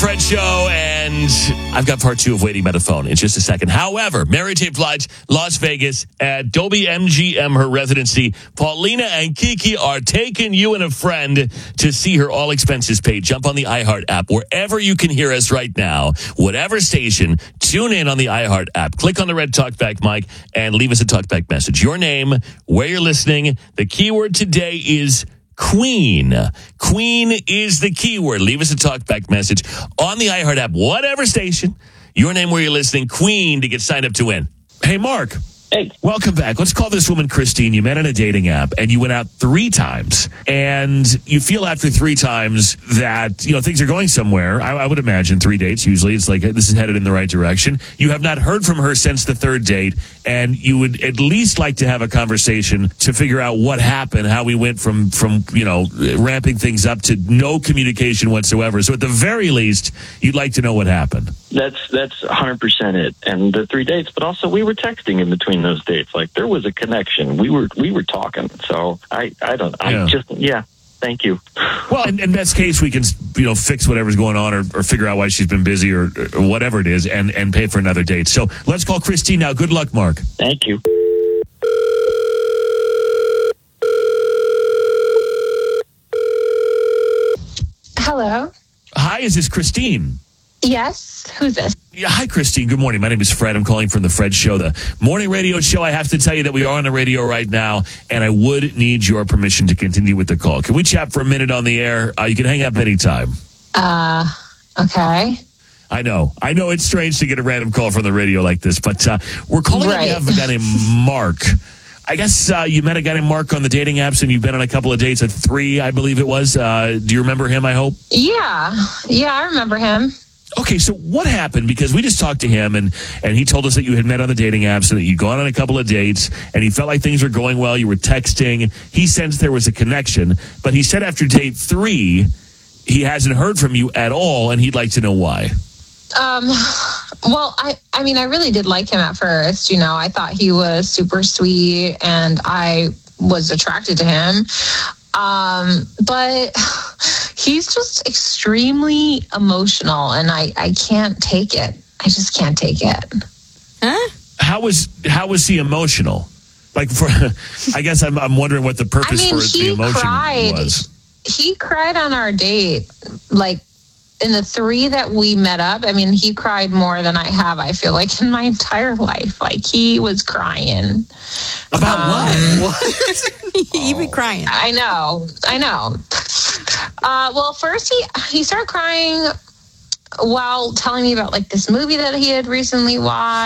Fred Show, and I've got part 2 of Waiting by the Phone in just a second. However, Mary J. Blige, Las Vegas, at Dolby MGM, her residency. Paulina and Kiki are taking you and a friend to see her all expenses paid. Jump on the iHeart app, wherever you can hear us right now, whatever station, tune in on the iHeart app. Click on the red talkback mic and leave us a talkback message. Your name, where you're listening. The keyword today is Queen. Queen is the keyword. Leave us a talkback message on the iHeart app, whatever station, your name, where you're listening, Queen, to get signed up to win. Hey, Mark. Hey. Welcome back. Let's call this woman Christine. You met on a dating app and you went out 3 times, and you feel after 3 times that, things are going somewhere. I would imagine 3 dates. Usually it's like, this is headed in the right direction. You have not heard from her since the 3rd date, and you would at least like to have a conversation to figure out what happened, how we went from ramping things up to no communication whatsoever. So at the very least, you'd like to know what happened. That's 100% it. And the 3 dates, but also we were texting in between those dates. Like, there was a connection. We were talking. So thank you. Well, in best case, we can, fix whatever's going on or figure out why she's been busy or whatever it is and pay for another date. So let's call Christine now. Good luck, Mark. Thank you. Hello. Hi, is this Christine? Yes. Who's this? Yeah, hi, Christine. Good morning. My name is Fred. I'm calling from the Fred Show, the morning radio show. I have to tell you that we are on the radio right now, and I would need your permission to continue with the call. Can we chat for a minute on the air? You can hang up anytime. Okay. I know it's strange to get a random call from the radio like this, but we're calling on behalf of a guy named Mark. I guess you met a guy named Mark on the dating apps, and you've been on a couple of dates at 3, I believe it was. Do you remember him, I hope? Yeah, I remember him. Okay, so what happened? Because we just talked to him, and he told us that you had met on the dating apps and that you'd gone on a couple of dates, and he felt like things were going well. You were texting. He sensed there was a connection, but he said after date 3, he hasn't heard from you at all, and he'd like to know why. Well, I mean, I really did like him at first. I thought he was super sweet, and I was attracted to him. But he's just extremely emotional, and I can't take it. I just can't take it. Huh? How was he emotional? Like, I guess I'm wondering what the purpose for the emotion was. He cried on our date, like, in the 3 that we met up. I mean, he cried more than I have, I feel like, in my entire life. Like, he was crying. About what? You'd be crying. I know. Well, first he started crying while telling me about, like, this movie that he had recently watched.